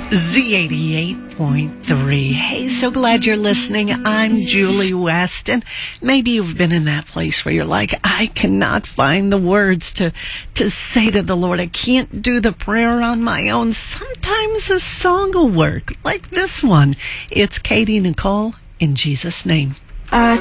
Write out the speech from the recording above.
Z88.3. Hey, so glad you're listening. I'm Julie West, and maybe you've been in that place where you're like, I cannot find the words to say to the Lord. I can't do the prayer on my own. Sometimes a song will work, like this one. It's Katie Nicole, In Jesus' Name.